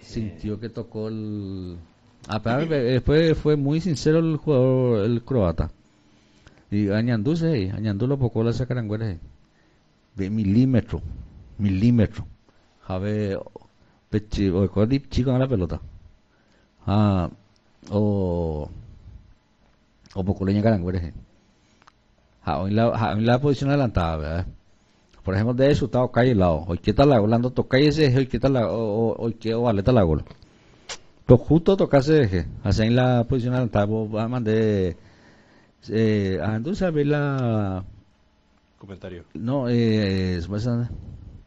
sintió que tocó el... después fue muy sincero el jugador, el croata. Y Añandú lo pocó la sacarangüera de milímetro. Jabe, pechi, o Codip chico en la pelota. Ah, o poco leña carangüera. En la posición adelantada, ¿verdad? Por ejemplo, de eso estaba calle al lado. Hoy qué tal la golando toca y ese hoy qué tal la hoy qué o valeta la gol. Pero justo tocase eje, así en la posición adelantada, vos vas a mandar entonces a ver la Comentario. no ¿cómo se llama?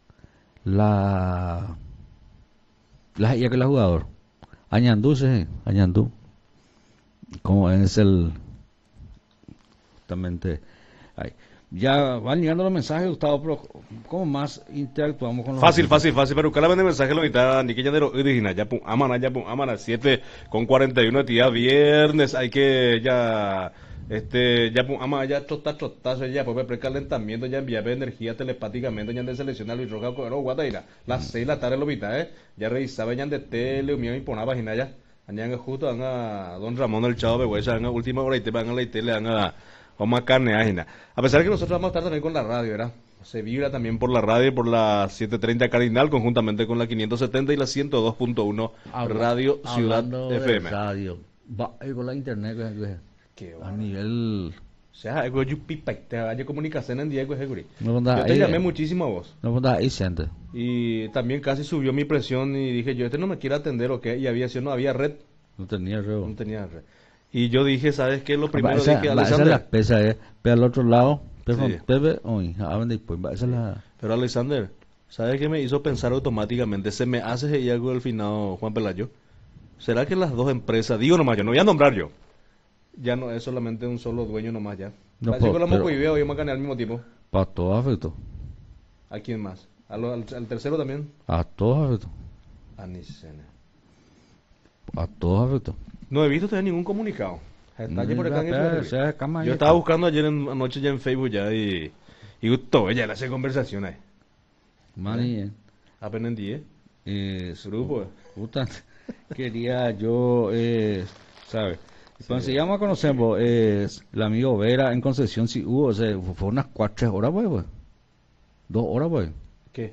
Ya que la jugador Añandú como es el justamente ahí. Ya van llegando los mensajes, Gustavo, pero ¿cómo más interactuamos con los Fácil, oyentes? fácil, fácil. Pero cada vez mensaje lo está ni que ya de los original. Ya pum, amana, 7:41 día viernes. Hay que ya, ya pum, ama, ya trotazo ya, pues precalentamiento, ya enviar energía telepáticamente, ya de seleccionar Luis Roja, pero guataira. Las 6 de la tarde lo vita, ya revisaba ya de tele, mío y ponaba página ya. Añan justo, a don Ramón el Chavo, Behuesa, a última hora y te van a la tele, vamos a carne ágina. A pesar de que nosotros vamos a estar también con la radio, ¿verdad? Se vibra también por la radio, por la 730 Cardinal, conjuntamente con la 570 y la 102.1 Radio Ciudad Hablando FM. de radio, va con la internet Qué a bueno. nivel O sea, algo yo pipa, te haga comunicación en Diego Seguri. no Yo te llamé muchísimo a vos. no ahí siente. Y también casi subió mi presión y dije, yo no me quiere atender o qué. Y había sido, no había red. No tenía reo. No tenía red. Y yo dije, ¿sabes qué? Lo primero Esa dije, es la Alexander. pesa, pero al otro lado, Sí. Pepe, hoy, después, esa es la... Pero Alexander, ¿sabes qué me hizo pensar automáticamente? Se me hace y algo del final, Juan Pelayo. ¿Será que las dos empresas, digo nomás, yo no voy a nombrar yo, ya no es solamente un solo dueño nomás ya? No, Así con la pero Moco y Veo y Macané al mismo tiempo. para todos afectó. ¿A quién más? ¿Al tercero también? A todos afectó. A Nicene. A todos afectó. No he visto todavía ningún comunicado. Está allí por acá en el Yo estaba buscando ayer anoche ya en Facebook ya y todo, ya le hace conversación ahí. Mani, Apenas en 10. Grupo. Puta, quería yo, ¿sabes? Cuando Sí. se llama a conocer, el amigo Vera en Concepción, si hubo, o sea, fue unas 4 horas, 2 horas, ¿Qué?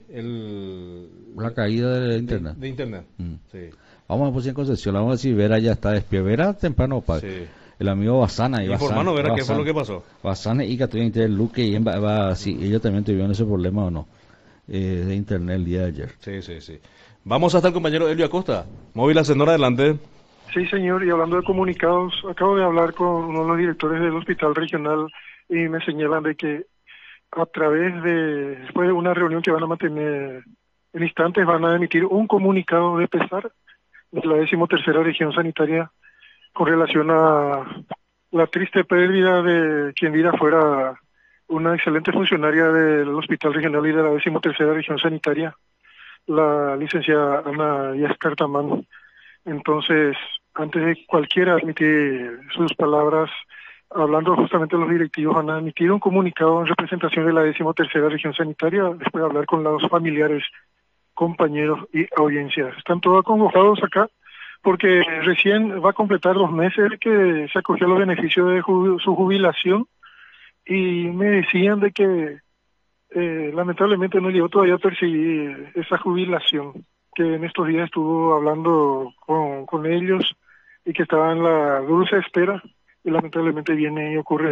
la caída de internet. De internet. Sí. Vamos a poner en Concepción, vamos a decir, Vera ya está despierta. Vera temprano, padre. Sí. El amigo Basana y Informando, Vera, ¿qué fue lo que pasó? Basana y que tuvieron internet, Luque y si ellos también tuvieron ese problema o no, de internet el día de ayer. Sí. Vamos hasta el compañero Elio Acosta. Móvil Ascendor, adelante. Sí, señor, y hablando de comunicados, acabo de hablar con uno de los directores del hospital regional y me señalan de que después de una reunión que van a mantener en instantes, van a emitir un comunicado de pesar de la 13ª región sanitaria con relación a la triste pérdida de quien vida fuera una excelente funcionaria del hospital regional y de la 13ª región sanitaria, la licenciada Ana Díaz Cartamán. Entonces, antes de cualquiera emitir sus palabras, hablando justamente de los directivos, van a emitir un comunicado en representación de la 13ª región sanitaria, después de hablar con los familiares, compañeros y audiencias. Están todos acongojados acá, porque recién va a completar 2 meses que se acogió a los beneficios de su jubilación, y me decían de que lamentablemente no llegó todavía a percibir esa jubilación, que en estos días estuvo hablando con ellos y que estaba en la dulce espera, y lamentablemente viene y ocurre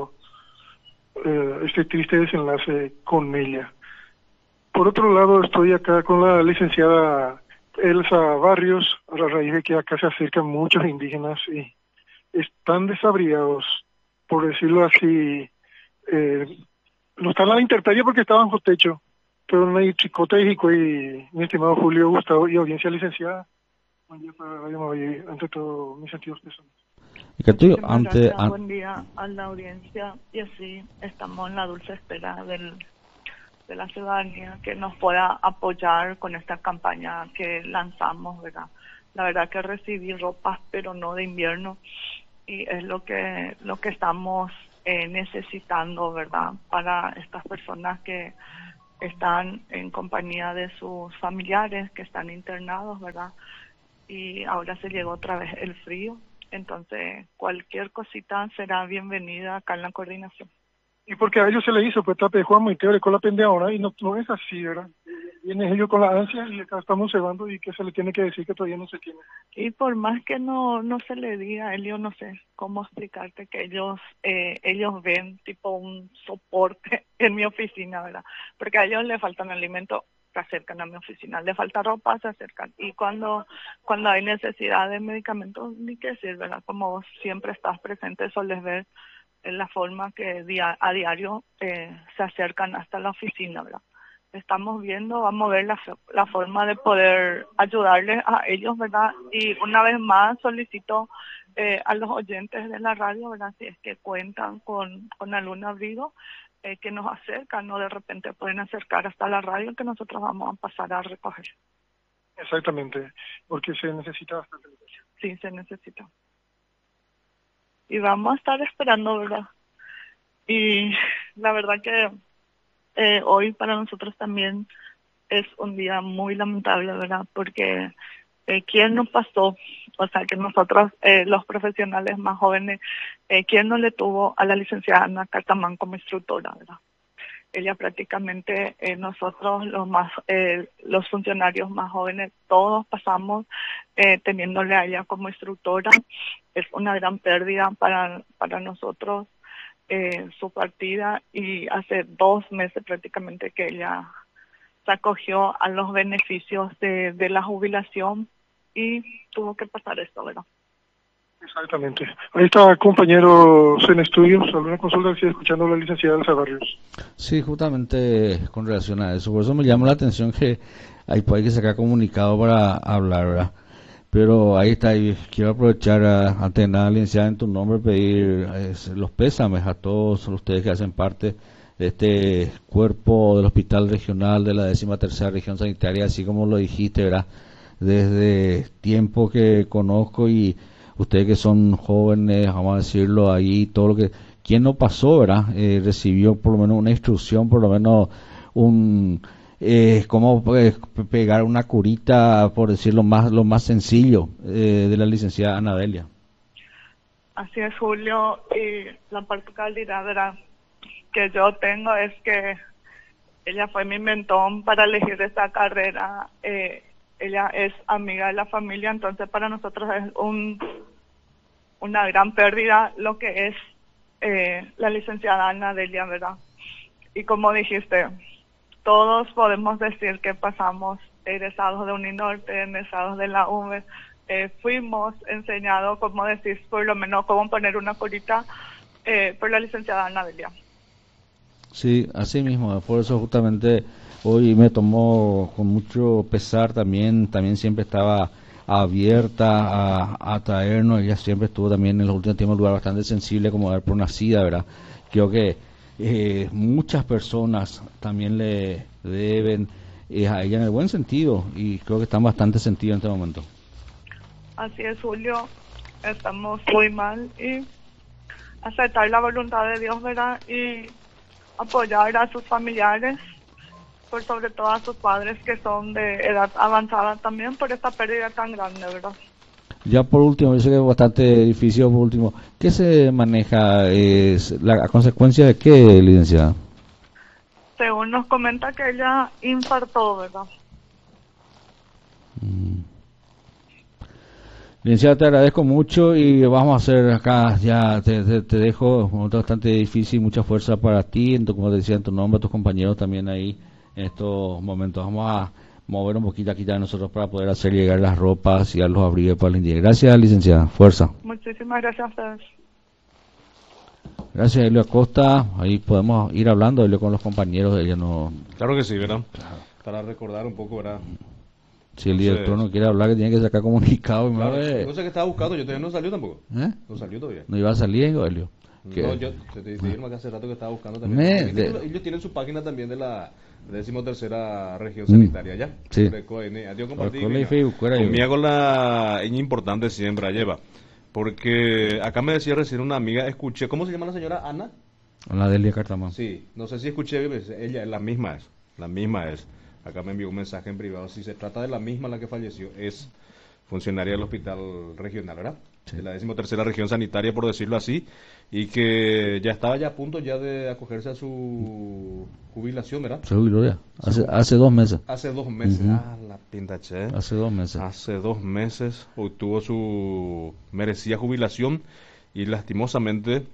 este triste desenlace con ella. Por otro lado, estoy acá con la licenciada Elsa Barrios, a raíz de que acá se acercan muchos indígenas y están desabrigados, por decirlo así. No están a la intemperie porque estaban bajo techo, pero no hay chicote y mi estimado Julio Gustavo y audiencia licenciada. Buen día para Radio Mavalle, ante todo mis sentidos personales. Y que tú, Gracias, buen día a la audiencia, y así estamos en la dulce espera de la ciudadanía que nos pueda apoyar con esta campaña que lanzamos, ¿verdad? La verdad que recibí ropas, pero no de invierno, y es lo que estamos necesitando, ¿verdad? Para estas personas que están en compañía de sus familiares que están internados, ¿verdad? Y ahora se llegó otra vez el frío, entonces cualquier cosita será bienvenida acá en la coordinación. Y porque a ellos se le hizo, pues tape Juan muy teórico la pende ahora y no es así, ¿verdad? Vienen ellos con la ansia y acá estamos observando y que se le tiene que decir que todavía no se tiene. Y por más que no se le diga, Elio, no sé cómo explicarte que ellos ven tipo un soporte en mi oficina, ¿verdad? Porque a ellos les faltan alimentos, se acercan a mi oficina, le falta ropa, se acercan. Y cuando hay necesidad de medicamentos, ni qué decir, ¿verdad? Como vos siempre estás presente, sueles ver en la forma que a diario se acercan hasta la oficina, ¿verdad? Estamos viendo, vamos a ver la forma de poder ayudarles a ellos, ¿verdad? Y una vez más solicito a los oyentes de la radio, ¿verdad? Si es que cuentan con algún abrigo, que nos acercan, o de repente pueden acercar hasta la radio que nosotros vamos a pasar a recoger. Exactamente, porque se necesita bastante. Sí, se necesita. Y vamos a estar esperando, ¿verdad? Y la verdad que hoy para nosotros también es un día muy lamentable, ¿verdad? Porque ¿quién nos pasó? O sea, que nosotros, los profesionales más jóvenes, ¿quién no le tuvo a la licenciada Ana Cartamán como instructora, ¿verdad? Ella prácticamente, nosotros los funcionarios más jóvenes, todos pasamos teniéndole a ella como instructora. Es una gran pérdida para nosotros su partida, y hace 2 meses prácticamente que ella se acogió a los beneficios de la jubilación y tuvo que pasar esto, ¿verdad? Exactamente. Ahí está, compañeros en estudios, alguna consulta, sigue escuchando a la licenciada Elsa Barrios. Sí, justamente con relación a eso, por eso me llama la atención que hay que sacar comunicado para hablar, ¿verdad? Pero ahí está, y quiero aprovechar antes de nada, licenciada, en tu nombre pedir los pésames a todos ustedes que hacen parte de este cuerpo del Hospital Regional de la 13ª Región Sanitaria, así como lo dijiste, ¿verdad? Desde tiempo que conozco, y ustedes que son jóvenes, vamos a decirlo ahí, todo lo que, quien no pasó, ¿verdad? Recibió por lo menos una instrucción, por lo menos cómo pegar una curita, por decir lo más sencillo, de la licenciada Anadelia. Así es, Julio, y la particularidad, ¿verdad?, que yo tengo es que ella fue mi mentón para elegir esta carrera. Ella es amiga de la familia, entonces para nosotros es una gran pérdida lo que es la licenciada Anadelia, ¿verdad? Y como dijiste, todos podemos decir que pasamos egresados de Uninorte, egresados de la UME, fuimos enseñados, como decís, por lo menos cómo poner una curita por la licenciada Anadelia. Sí, así mismo, por eso justamente hoy me tomó con mucho pesar, también siempre estaba abierta a traernos. Ella siempre estuvo también en los últimos tiempos en un lugar bastante sensible, como dar por nacida, ¿verdad? Creo que muchas personas también le deben a ella en el buen sentido, y creo que están bastante sentidos en este momento. Así es, Julio, estamos muy mal, y aceptar la voluntad de Dios, ¿verdad? Y apoyar a sus familiares, por sobre todo a sus padres que son de edad avanzada también, por esta pérdida tan grande, ¿verdad? Ya por último, yo sé que es bastante difícil, por último, ¿qué se maneja? ¿A consecuencia de qué, licenciada? Según nos comenta que ella infartó, ¿verdad? Licenciada, te agradezco mucho, y vamos a hacer acá, ya te dejo, un momento bastante difícil, mucha fuerza para ti, como te decía, en tu nombre, a tus compañeros también ahí en estos momentos. Vamos a mover un poquito aquí ya nosotros para poder hacer llegar las ropas y a los abrigos para el indígena. Gracias, licenciada, fuerza. Muchísimas gracias a ustedes. Gracias, Elio Acosta. Ahí podemos ir hablando, Elio, con los compañeros. Ella no... Claro que sí, ¿verdad? Para recordar un poco, ¿verdad? Si el director no quiere hablar, que tiene que sacar comunicado. Claro, no sé qué estaba buscando, yo todavía no salió tampoco. No salió todavía. ¿No iba a salir, Elio? No, yo te dije que hace rato que estaba buscando también. Ellos tienen su página también de la 13ª Región Sanitaria, ¿ya? Sí. Adiós, compartí. Conmigo la es importante siempre, lleva. Porque acá me decía recién una amiga, escuché, ¿cómo se llama la señora? ¿Ana? Anadelia Cartamán. Sí, no sé si escuché bien, ella es la misma. La misma es. Acá me envió un mensaje en privado. Si se trata de la misma la que falleció, es funcionaria del hospital regional, ¿verdad? Sí. De la 13ª región sanitaria, por decirlo así, y que ya estaba ya a punto ya de acogerse a su jubilación, ¿verdad? Se jubiló ya. Hace 2 meses. Hace 2 meses. Ujú. La pinta, che. Hace 2 meses. Hace 2 meses obtuvo su merecida jubilación y lastimosamente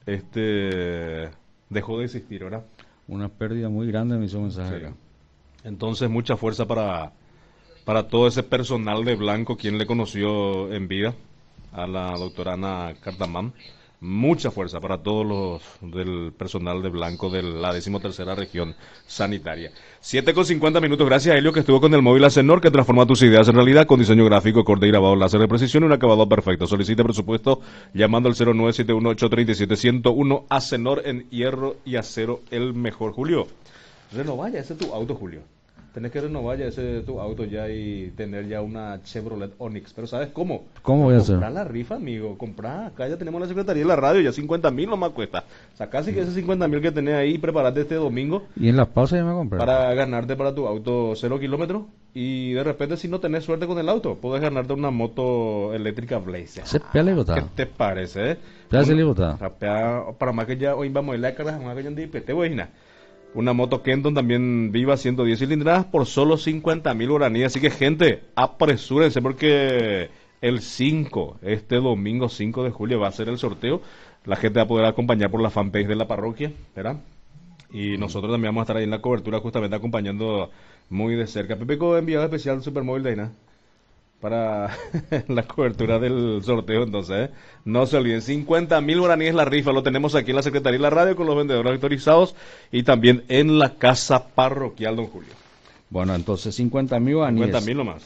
dejó de existir, ¿verdad? Una pérdida muy grande, me hizo un mensaje Sí. acá. Entonces, mucha fuerza para todo ese personal de blanco, quien le conoció en vida a la doctora Ana Cartamán. Mucha fuerza para todos los del personal de blanco de la 13ª región sanitaria. 7:50. Gracias a Helio, que estuvo con el móvil Acenor, que transforma tus ideas en realidad con diseño gráfico, corte y grabado láser de precisión y un acabado perfecto. Solicite presupuesto llamando al 0971-837-101. Acenor, en hierro y acero, el mejor. Julio, renová ya ese tu auto, Julio. Tenés que renovar ya ese tu auto ya y tener ya una Chevrolet Onix. Pero ¿sabes cómo? ¿Cómo voy a hacer? Comprar la rifa, amigo. Comprar. Acá ya tenemos la Secretaría de la Radio. Ya 50.000 nomás cuesta. Sacá sí que ese 50.000 que tenés ahí, prepárate este domingo Y en la pausa ya me compré. para ganarte para tu auto 0 kilómetros. Y de repente, si no tenés suerte con el auto, puedes ganarte una moto eléctrica Blazer. Se pea la ¿Qué botada. te parece, Pea se la botada. Para más que ya hoy vamos a ir a la cara, más que ya de IPT, güey. Una moto Kenton también viva, 110 cilindradas por solo 50.000 guaraníes. Así que, gente, apresúrense porque el 5, este domingo 5 de julio, va a ser el sorteo. La gente va a poder acompañar por la fanpage de la parroquia, ¿verdad? Y nosotros también vamos a estar ahí en la cobertura, justamente acompañando muy de cerca. Pepeco, enviado especial del Supermóvil de Aina para la cobertura del sorteo. Entonces, no se olviden, 50.000 guaraníes la rifa. Lo tenemos aquí en la Secretaría de la Radio con los vendedores autorizados y también en la casa parroquial, don Julio. Bueno, entonces 50.000 guaraníes. 50.000 nomás.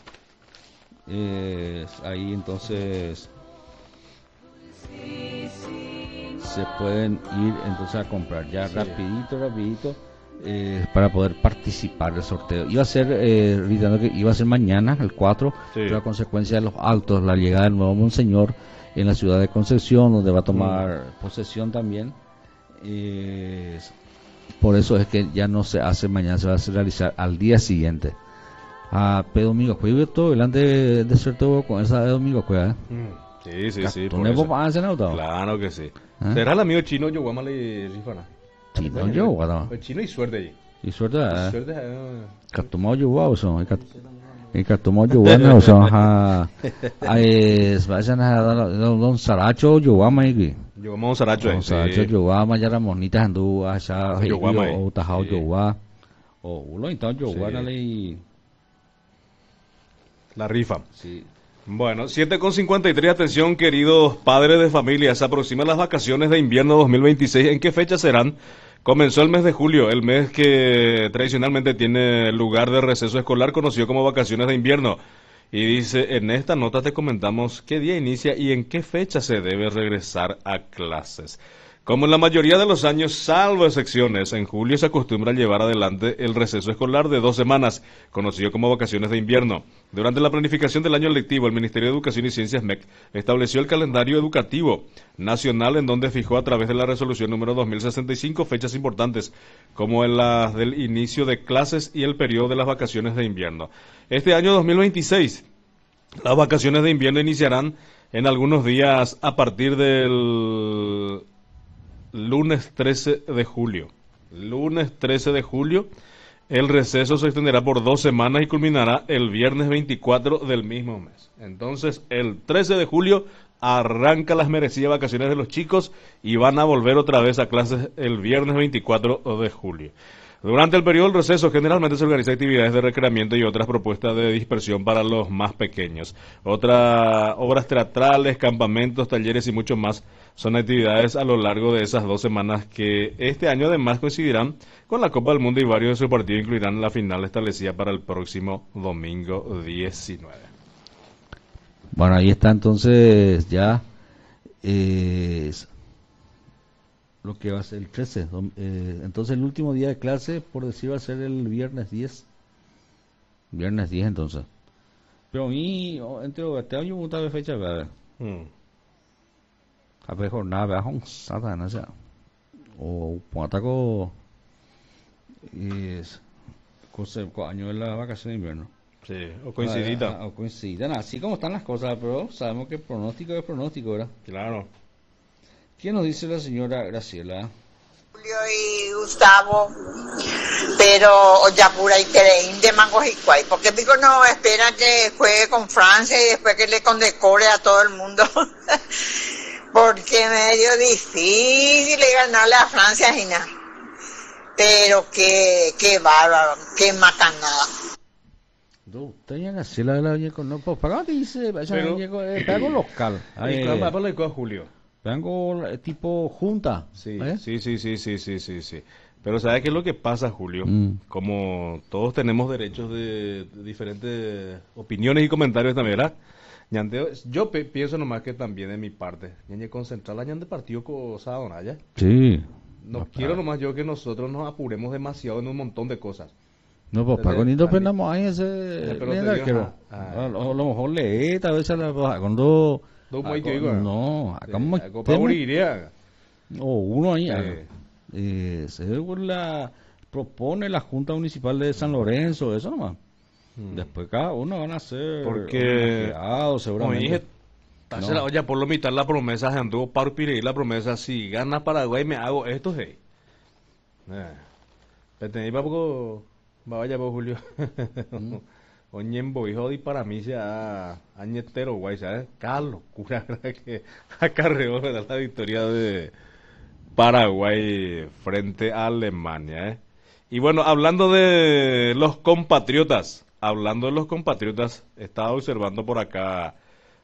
Ahí entonces se pueden ir entonces a comprar ya rapidito para poder participar del sorteo. Iba a ser gritando que iba a ser mañana el 4, pero a consecuencia de los actos, la llegada del nuevo monseñor en la ciudad de Concepción, donde va a tomar posesión también, por eso es que ya no se hace mañana, se va a realizar al día siguiente. Domingo jueves todo delante de cierto con esa de domingo juega. Sí. ¿Tú no vas a auto? Claro que sí. ¿Será el amigo chino Yoguama le rifana? Chino yo, El chino y suerte allí. y suerte, Suerte. Cartomao yo o son, y Cartomao yo bueno, o son, vayan a don Saracho yo y Yoguama un saracho. don Saracho yo ya Ramonita andu allá Yoguama, o tajao sí. yo o uno entonces yo y La rifa. sí. Bueno, 7:53. Atención, queridos padres de familia. Se aproximan las vacaciones de invierno 2026. ¿En qué fecha serán? Comenzó el mes de julio, el mes que tradicionalmente tiene lugar de receso escolar, conocido como vacaciones de invierno. Y dice, en esta nota te comentamos qué día inicia y en qué fecha se debe regresar a clases. Como en la mayoría de los años, salvo excepciones, en julio se acostumbra a llevar adelante el receso escolar de 2 semanas, conocido como vacaciones de invierno. Durante la planificación del año lectivo, el Ministerio de Educación y Ciencias MEC estableció el calendario educativo nacional, en donde fijó a través de la resolución número 2065 fechas importantes, como en las del inicio de clases y el periodo de las vacaciones de invierno. Este año 2026, las vacaciones de invierno iniciarán en algunos días a partir del lunes 13 de julio. Lunes 13 de julio, el receso se extenderá por 2 semanas y culminará el viernes 24 del mismo mes. Entonces, el 13 de julio arranca las merecidas vacaciones de los chicos y van a volver otra vez a clases el viernes 24 de julio. Durante el periodo del receso generalmente se organizan actividades de recreamiento y otras propuestas de dispersión para los más pequeños. Otras obras teatrales, campamentos, talleres y mucho más son actividades a lo largo de esas 2 semanas que este año además coincidirán con la Copa del Mundo y varios de sus partidos incluirán la final establecida para el próximo domingo 19. Bueno, ahí está entonces ya lo que va a ser el 13. Entonces el último día de clase, por decir, va a ser el viernes 10. Viernes 10 entonces. Pero a mí, entre este año muchas veces fecha, ¿verdad? A ver, jornada, ¿verdad? O cuando ataco año de la vacación de invierno. Sí, o coincidita. O coincidan, así como están las cosas, pero sabemos que pronóstico es pronóstico, ¿verdad? Claro. ¿Qué nos dice la señora Graciela? Julio y Gustavo, pero Oyapura y Pereín de Mangos y Cuay, porque digo no espera que juegue con Francia y después que le condecore a todo el mundo, porque es medio difícil ganarle a Francia y nada, pero qué bárbaro, qué macanada. Tenía Graciela de la Vallejo, no, pues para qué dice, pago local. Para Julio. Vengo tipo junta. Sí, sí. Pero ¿sabes qué es lo que pasa, Julio? Como todos tenemos derechos de diferentes opiniones y comentarios también, ¿verdad? Ñandeo, yo pienso nomás que también de mi parte, ñañe concentrar la ñande partido con Sadonaya. Sí. No quiero nomás yo que nosotros nos apuremos demasiado en un montón de cosas. No, pues para con pensamos ahí ese. A lo mejor lee, tal vez cuando. No, acá o uno ahí según la propone la Junta Municipal de San Lorenzo, eso nomás. Después cada uno van a ser porque seguramente. Como dije, olla por lo mitad la promesa de anduvo para pedir la promesa, si gana Paraguay me hago esto, hey. Tenéis para poco vaya por Julio. Oñembo, hijo de para mí sea añetero, guay, ¿sabes? Cada locura que acarreó la victoria de Paraguay frente a Alemania, ¿eh? Y bueno, hablando de los compatriotas, estaba observando por acá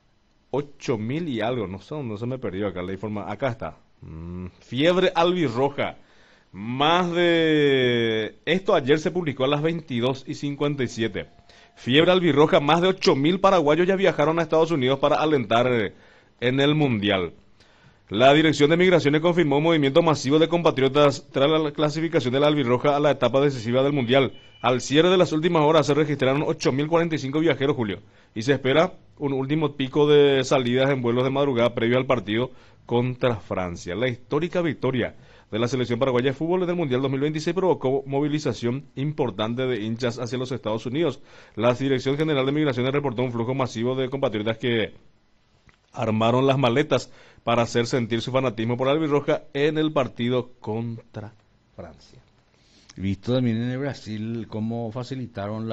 8.000 y algo, no sé dónde se me perdió acá la información, acá está. Fiebre albirroja. Más de... Esto ayer se publicó a las 22:57. Fiebre albirroja, más de 8.000 paraguayos ya viajaron a Estados Unidos para alentar en el Mundial. La Dirección de Migraciones confirmó un movimiento masivo de compatriotas tras la clasificación de la albirroja a la etapa decisiva del Mundial. Al cierre de las últimas horas se registraron 8.045 viajeros, Julio, y se espera un último pico de salidas en vuelos de madrugada previo al partido contra Francia. La histórica victoria de la selección paraguaya de fútbol del Mundial 2026 provocó movilización importante de hinchas hacia los Estados Unidos. La Dirección General de Migraciones reportó un flujo masivo de compatriotas que armaron las maletas para hacer sentir su fanatismo por la albirroja en el partido contra Francia. Visto también en el Brasil cómo facilitaron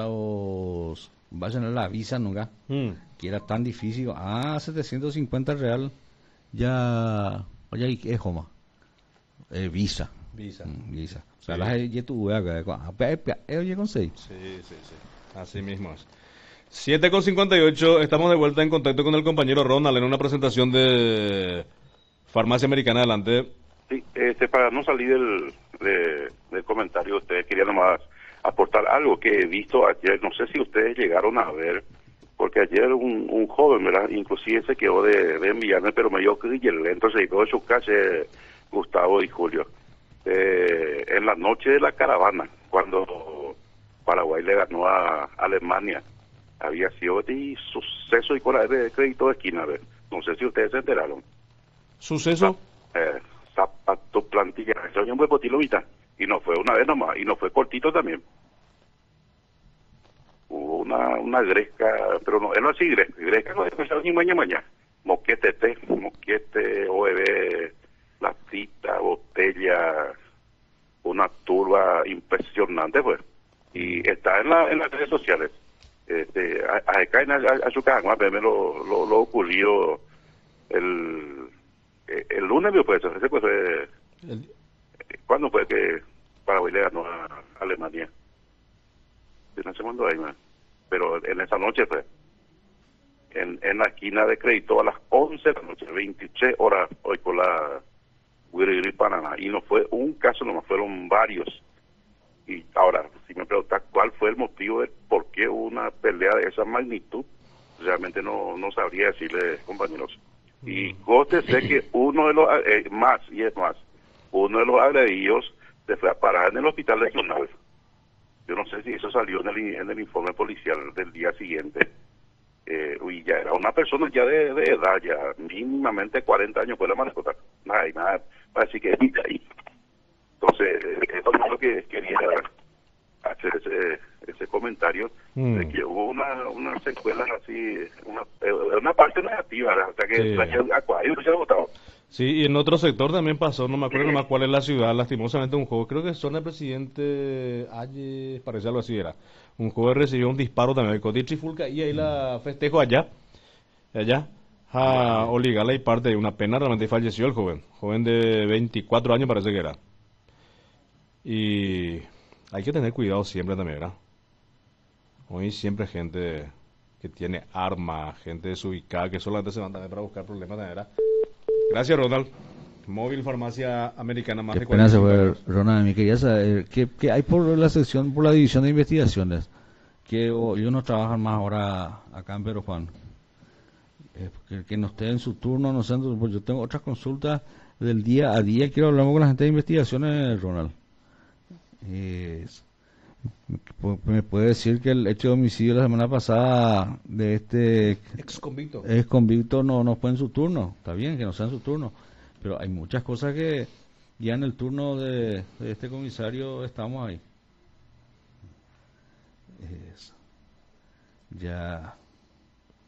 vayan a la visa, ¿no? Que era tan difícil. 750 real ya es Joma. Visa. O sea, las YouTube acá con 6. Sí. Así mismo es. 7:58, estamos de vuelta en contacto con el compañero Ronald en una presentación de Farmacia Americana. Adelante. Sí, para no salir del comentario, ustedes quería nomás aportar algo que he visto ayer, no sé si ustedes llegaron a ver, porque ayer un joven, ¿verdad? Inclusive se quedó de enviarme, pero me dio grille, entonces todo su calle, Gustavo y Julio. En la noche de la caravana, cuando Paraguay le ganó a Alemania, había sido de suceso y cola de crédito de esquina, ¿ver? No sé si ustedes se enteraron. ¿Suceso? Zapato, plantilla, eso es un buen botilomita. Y no fue una vez nomás, y no fue cortito también. Hubo una gresca, pero no, no así gresca no es ni mañana. Moquete té, moquete, OEB, latita, botella, una turba impresionante, pues. Y está en las redes sociales. Acá en Azucán, lo ocurrió el lunes, pues, ese pues ¿cuándo fue que Paraguay le ganó a Alemania? No sé cuándo hay, pero en esa noche fue en la esquina de Crédito a las 11 de la noche, 23 horas, hoy por la Guiriguiri, Paraná, y no fue un caso, nomás fueron varios. Y ahora, si me preguntas cuál fue el motivo de por qué hubo una pelea de esa magnitud, realmente no sabría decirle, compañeros. Y sé que uno de los uno de los agredidos se fue a parar en el hospital regional. Yo no sé si eso salió en el informe policial del día siguiente. Y ya era una persona ya de edad, ya mínimamente 40 años, fue la mascota. Nada, así que ahí. Entonces, eso es lo que quería hacer ese comentario de que hubo una secuela así, una parte negativa, ¿verdad? O sea que Sí. Acuario se ha votado. Sí, y en otro sector también pasó, no me acuerdo nomás cuál es la ciudad, lastimosamente un juego, creo que zona presidente Ayes, parece algo así era. Un juego recibió un disparo también con Trifulca y ahí la festejo allá, a Oligala y parte de una pena, realmente falleció el joven de 24 años parece que era. Y hay que tener cuidado siempre también, ¿verdad? Hoy siempre gente que tiene armas, gente desubicada, que solamente se van también para buscar problemas también, ¿verdad? Gracias, Ronald. Móvil Farmacia Americana, más Qué de pena se 45 fue, años. Ronald. Me quería saber qué hay por la sección, por la división de investigaciones. Que ellos no trabajan más ahora acá en Pedro Juan. Que no esté en su turno, no sé, pues yo tengo otras consultas del día a día. Quiero hablar con la gente de investigaciones, Ronald. Es- ¿Me puede decir que el hecho de homicidio la semana pasada de este Ex convicto. ex convicto no fue en su turno? Está bien que no sea en su turno, pero hay muchas cosas que ya en el turno de este comisario estamos ahí. Es- ya